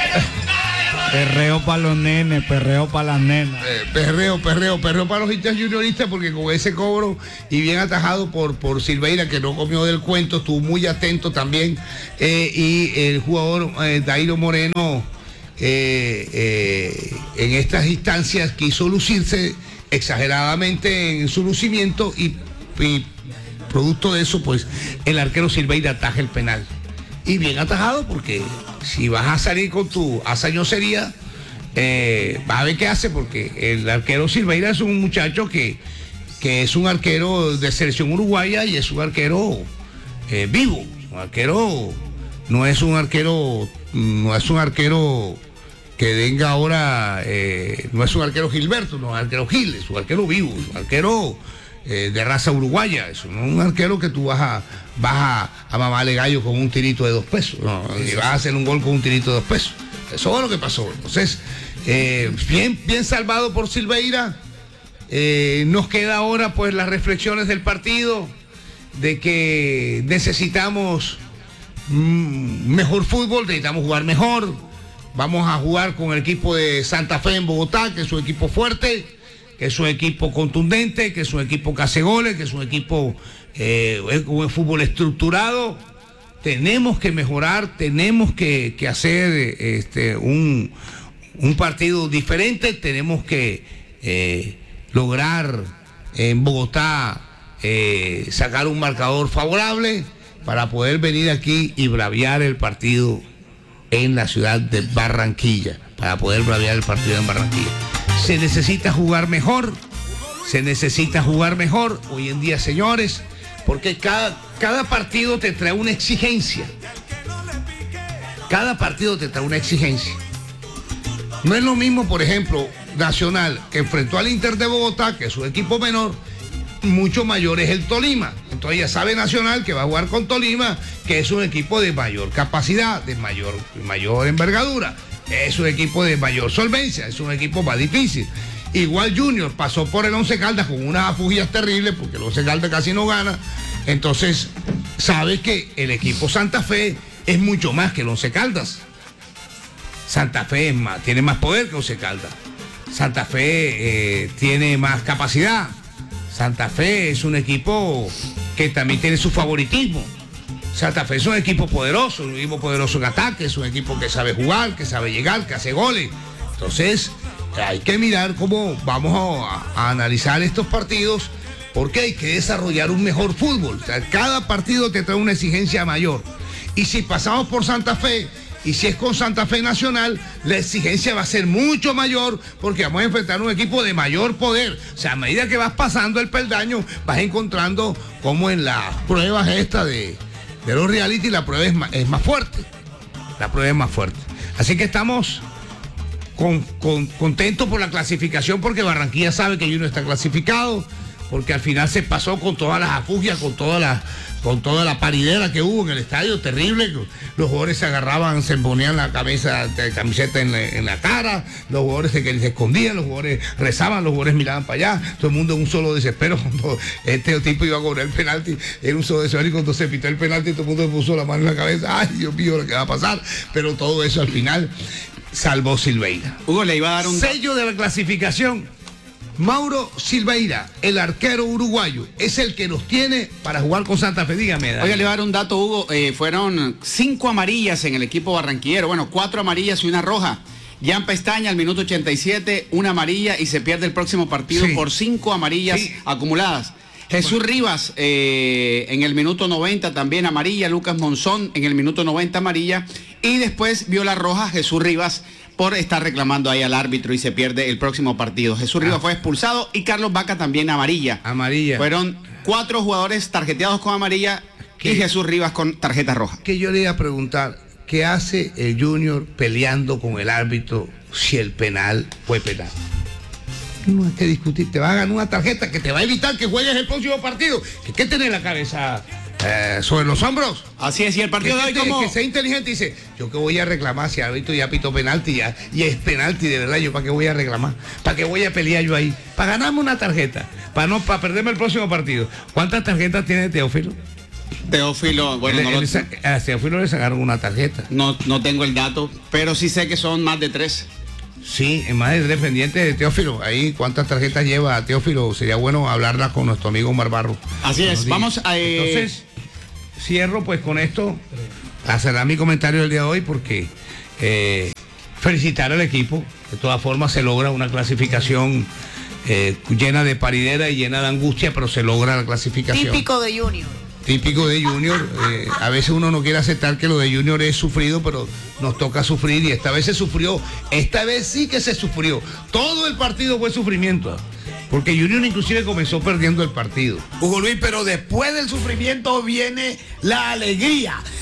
Perreo para los nenes, perreo para las nenas. Perreo para los hinchas junioristas, porque con ese cobro y bien atajado por Silveira, que no comió del cuento, estuvo muy atento también, y el jugador Dairo Moreno en estas instancias quiso lucirse exageradamente en su lucimiento y producto de eso, pues el arquero Silveira ataja el penal. Y bien atajado, porque si vas a salir con tu hazañosería, vas a ver qué hace, porque el arquero Silveira es un muchacho que es un arquero de selección uruguaya y es un arquero vivo. Un arquero, no es un arquero que venga ahora, no es un arquero Gilberto, no es un arquero Gil, es un arquero vivo, es un arquero de raza uruguaya, eso no es un arquero que tú vas a mamarle gallo con un tirito de 2 pesos, no, y vas a hacer un gol con un tirito de 2 pesos. Eso es lo que pasó. Entonces, bien salvado por Silveira. Nos queda ahora pues las reflexiones del partido, de que necesitamos mejor fútbol, necesitamos jugar mejor. Vamos a jugar con el equipo de Santa Fe en Bogotá, que es un equipo fuerte, que es un equipo contundente, que es un equipo que hace goles, que es un equipo un fútbol estructurado. Tenemos que mejorar, tenemos que hacer un partido diferente, tenemos que lograr en Bogotá sacar un marcador favorable para poder venir aquí y braviar el partido en la ciudad de Barranquilla, Se necesita jugar mejor, hoy en día, señores, porque cada partido te trae una exigencia. No es lo mismo, por ejemplo, Nacional, que enfrentó al Inter de Bogotá, que es un equipo menor, mucho mayor es el Tolima. Entonces ya sabe Nacional que va a jugar con Tolima, que es un equipo de mayor capacidad, de mayor envergadura. Es un equipo de mayor solvencia, es un equipo más difícil. Igual Junior pasó por el Once Caldas con unas afugías terribles, porque el Once Caldas casi no gana. Entonces, sabe que el equipo Santa Fe es mucho más que el Once Caldas. Santa Fe tiene más poder que Once Caldas. Santa Fe tiene más capacidad. Santa Fe es un equipo que también tiene su favoritismo. Santa Fe es un equipo poderoso en ataque, es un equipo que sabe jugar, que sabe llegar, que hace goles. Entonces, hay que mirar cómo vamos a analizar estos partidos, porque hay que desarrollar un mejor fútbol. O sea, cada partido te trae una exigencia mayor. Y si pasamos por Santa Fe, y si es con Santa Fe Nacional, la exigencia va a ser mucho mayor, porque vamos a enfrentar un equipo de mayor poder. O sea, a medida que vas pasando el peldaño, vas encontrando como en las pruebas estas de los reality, la prueba es más fuerte. Así que estamos contentos por la clasificación, porque Barranquilla sabe que Junior está clasificado, porque al final se pasó con todas las afugias, con toda la paridera que hubo en el estadio, terrible. Los jugadores se agarraban, se ponían la camiseta en la cara, los jugadores se escondían, los jugadores rezaban, los jugadores miraban para allá, todo el mundo en un solo desespero. Cuando este tipo iba a cobrar el penalti, era un solo desespero, y cuando se pitó el penalti, todo el mundo le puso la mano en la cabeza. Ay, Dios mío, lo que va a pasar. Pero todo eso al final salvó Silveira. Hugo, le iba a dar un sello de la clasificación. Mauro Silveira, el arquero uruguayo, es el que nos tiene para jugar con Santa Fe. Dígame, Daniel. Oiga, le voy a dar un dato, Hugo. Fueron 5 amarillas en el equipo barranquillero. Bueno, 4 amarillas y una roja. Jan Pestaña al minuto 87, una amarilla, y se pierde el próximo partido por 5 amarillas acumuladas. Jesús Rivas en el minuto 90 también amarilla. Lucas Monzón en el minuto 90 amarilla. Y después vio la roja Jesús Rivas por estar reclamando ahí al árbitro, y se pierde el próximo partido. Jesús Rivas fue expulsado, y Carlos Vaca también amarilla. Fueron 4 jugadores tarjeteados con amarilla y Jesús Rivas con tarjeta roja. Que yo le iba a preguntar, ¿qué hace el Junior peleando con el árbitro si el penal fue penal? No hay que discutir, te va a ganar una tarjeta que te va a evitar que juegues el próximo partido. ¿Qué tenés la cabeza sobre los hombros? Así es, y el partido de hoy como... Que sea inteligente y dice, yo que voy a reclamar si el árbitro ya pitó penalti, y es penalti de verdad, yo para qué voy a reclamar, para qué voy a pelear yo ahí, para ganarme una tarjeta, para perderme el próximo partido. ¿Cuántas tarjetas tiene Teófilo? Teófilo, bueno, a Teófilo le sacaron una tarjeta. No tengo el dato, pero sí sé que son más de 3. Sí, en más de 3 pendientes de Teófilo. Ahí, ¿cuántas tarjetas lleva Teófilo? Sería bueno hablarlas con nuestro amigo Omar Barro. Así es, vamos a... Entonces, cierro pues con esto, a cerrar mi comentario del día de hoy, porque felicitar al equipo. De todas formas se logra una clasificación llena de paridera y llena de angustia, pero se logra la clasificación. Típico de Junior. Típico de Junior. A veces uno no quiere aceptar que lo de Junior es sufrido, pero nos toca sufrir y esta vez se sufrió. Esta vez sí que se sufrió. Todo el partido fue sufrimiento. Porque Junior inclusive comenzó perdiendo el partido. Hugo Luis, pero después del sufrimiento viene la alegría.